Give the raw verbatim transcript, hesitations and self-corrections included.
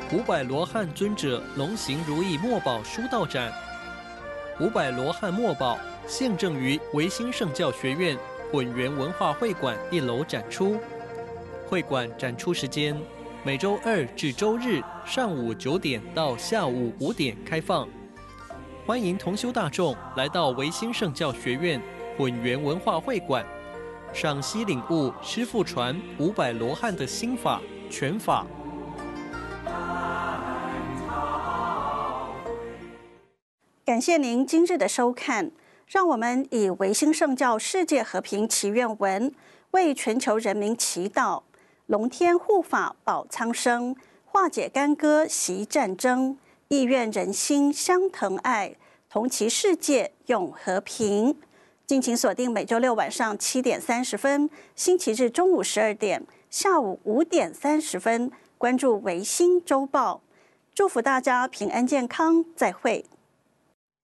五百罗汉尊者龙行如意墨宝书道展。五百罗汉墨宝现正于维新圣教学院混元文化会馆一楼展出。会馆展出时间每周二至周日上午九点到下午五点开放，欢迎同修大众来到维新圣教学院混元文化会馆，赏析领悟师父传五百罗汉的心法全法。 感谢您今日的收看，让我们以维新圣教世界和平祈愿文为全球人民祈祷，龙天护法保苍生，化解干戈息战争，意愿人心相疼爱，同祈世界永和平。敬请锁定每周六晚上七点三十分，星期日中午十二点，下午五点三十分，关注维新周报。祝福大家平安健康，再会。